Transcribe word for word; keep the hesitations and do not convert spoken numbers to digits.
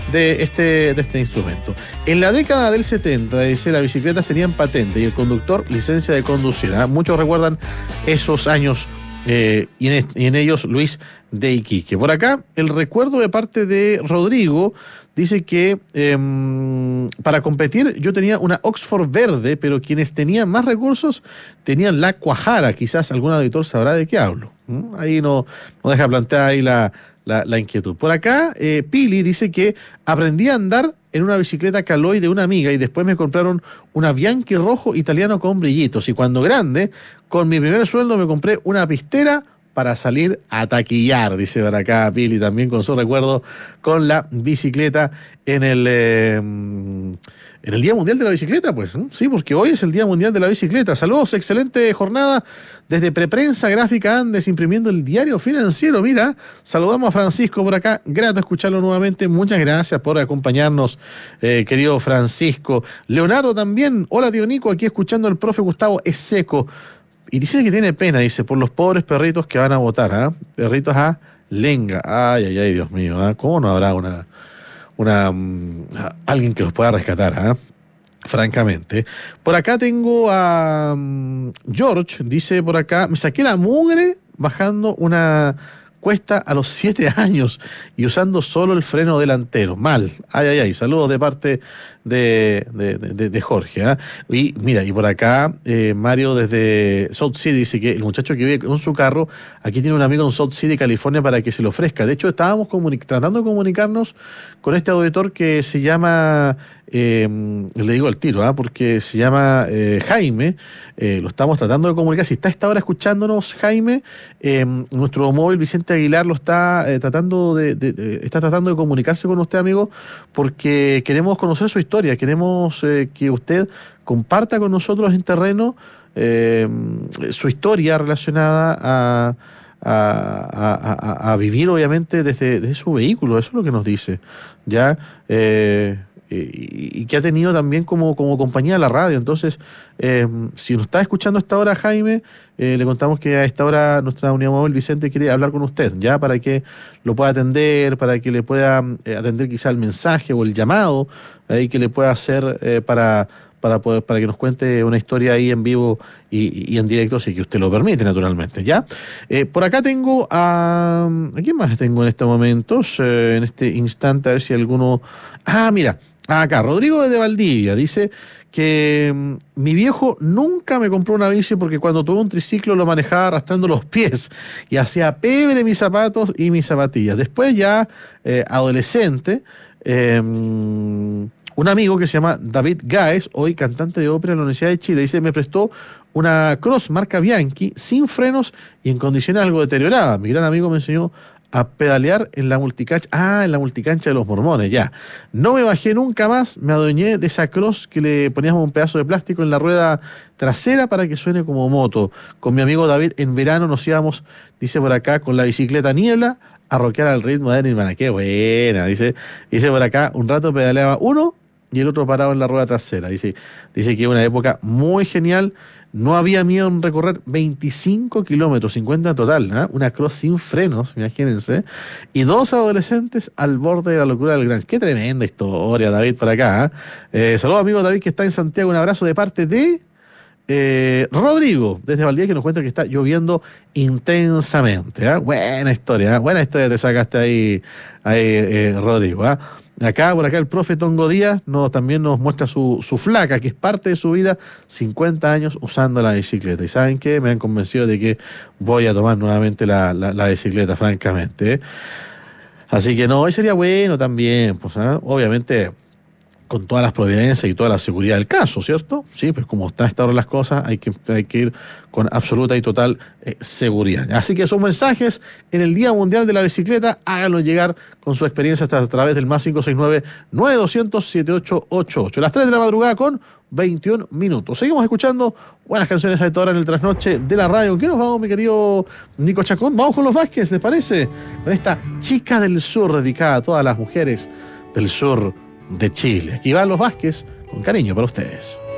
de este, de este instrumento. En la década del setenta, dice, las bicicletas tenían patente y el conductor licencia de conducir. ¿eh? Muchos recuerdan esos años eh, y, en, y en ellos Luis de Iquique. Por acá, el recuerdo de parte de Rodrigo dice que eh, para competir yo tenía una Oxford verde, pero quienes tenían más recursos tenían la Cuajara. Quizás algún auditor sabrá de qué hablo. ¿Mm? Ahí no, no deja plantear ahí la, la, la inquietud. Por acá, eh, Pili dice que aprendí a andar en una bicicleta Caloi de una amiga y después me compraron una Bianchi rojo italiano con brillitos. Y cuando grande, con mi primer sueldo me compré una pistera para salir a taquillar, dice por acá Pili, también con su recuerdo con la bicicleta en el eh, en el Día Mundial de la Bicicleta, pues, ¿eh? Sí, porque hoy es el Día Mundial de la Bicicleta. Saludos, excelente jornada desde Preprensa Gráfica Andes, imprimiendo el diario financiero. Mira, saludamos a Francisco por acá, grato escucharlo nuevamente, muchas gracias por acompañarnos, eh, querido Francisco. Leonardo también, hola tío Nico, aquí escuchando al profe Gustavo Eseco. Y dice que tiene pena, dice, por los pobres perritos que van a votar, ¿ah? ¿eh? Perritos a lenga. Ay, ay, ay, Dios mío, ¿eh? ¿Cómo no habrá una, una um, alguien que los pueda rescatar, ¿ah? ¿eh? Francamente. Por acá tengo a um, George, dice por acá, me saqué la mugre bajando una cuesta a los siete años y usando solo el freno delantero. Mal. Ay, ay, ay. Saludos de parte de, de, de, de Jorge. ¿eh? Y mira, y por acá, eh, Mario desde South City dice que el muchacho que vive con su carro, aquí tiene un amigo en South City, California, para que se lo ofrezca. De hecho, estábamos tratando de comunicarnos con este auditor que se llama, eh, le digo al tiro, ¿eh? porque se llama eh, Jaime. Eh, lo estamos tratando de comunicar. Si está a esta hora escuchándonos, Jaime, eh, nuestro móvil Vicente Aguilar lo está eh, tratando de, de, de está tratando de comunicarse con usted, amigo, porque queremos conocer su historia, queremos eh, que usted comparta con nosotros en terreno eh, su historia relacionada a, a, a, a, a vivir, obviamente, desde, desde su vehículo. Eso es lo que nos dice, ya eh, y, y que ha tenido también como, como compañía la radio. Entonces, eh, si nos está escuchando a esta hora, Jaime, eh, le contamos que a esta hora nuestra unidad móvil Vicente quiere hablar con usted, ya para que lo pueda atender, para que le pueda eh, atender quizá el mensaje o el llamado ahí eh, que le pueda hacer eh, para, para, poder, para que nos cuente una historia ahí en vivo y, y en directo, si que usted lo permite, naturalmente, ¿ya? Eh, por acá tengo a... ¿A quién más tengo en estos momentos? Eh, en este instante, a ver si alguno... Ah, mira, acá, Rodrigo de Valdivia, dice que mmm, mi viejo nunca me compró una bici porque cuando tuve un triciclo lo manejaba arrastrando los pies y hacía pebre mis zapatos y mis zapatillas. Después ya, eh, adolescente, eh, un amigo que se llama David Gaes, hoy cantante de ópera en la Universidad de Chile, dice, me prestó una Cross marca Bianchi, sin frenos y en condiciones algo deterioradas. Mi gran amigo me enseñó a pedalear en la multicancha, ah, en la multicancha de los Mormones, ya. No me bajé nunca más, me adueñé de esa Cross que le poníamos un pedazo de plástico en la rueda trasera para que suene como moto. Con mi amigo David en verano nos íbamos, dice por acá, con la bicicleta Niebla, a rockear al ritmo de Nirvana. Qué buena, dice, dice por acá, un rato pedaleaba uno y el otro parado en la rueda trasera. Dice, dice que es una época muy genial. No había miedo en recorrer veinticinco kilómetros, cincuenta en total, ¿eh? Una Cross sin frenos, imagínense. Y dos adolescentes al borde de la locura del Grange. Qué tremenda historia, David, por acá. ¿eh? Eh, saludos, amigo David, que está en Santiago. Un abrazo de parte de eh, Rodrigo, desde Valdivia, que nos cuenta que está lloviendo intensamente. ¿eh? Buena historia, ¿eh? Buena historia te sacaste ahí, ahí eh, Rodrigo. ¿eh? Acá, por acá, el profe Tongo Díaz nos, también nos muestra su, su flaca, que es parte de su vida, cincuenta años usando la bicicleta. Y ¿saben qué? Me han convencido de que voy a tomar nuevamente la, la, la bicicleta, francamente. ¿eh? Así que no, hoy sería bueno también, pues, ¿eh? obviamente, con todas las providencias y toda la seguridad del caso, ¿cierto? Sí, pues como están hasta ahora las cosas, hay que, hay que ir con absoluta y total eh, seguridad. Así que sus mensajes en el Día Mundial de la Bicicleta, háganlo llegar con su experiencia hasta a través del más cinco seis nueve, nueve dos cero cero, siete ocho ocho ocho. Las tres de la madrugada con veintiún minutos. Seguimos escuchando buenas canciones a esta hora en el trasnoche de la radio. ¿Qué nos vamos, mi querido Nico Chacón? Vamos con los Vázquez, ¿les parece? Con esta Chica del Sur, dedicada a todas las mujeres del sur de Chile. Aquí van los Vázquez, con cariño para ustedes.